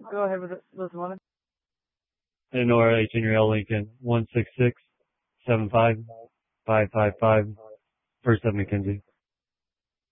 Go ahead with it. Listen, Lemon. Nora 18-year-old Lincoln 166-75-555 First of McKenzie.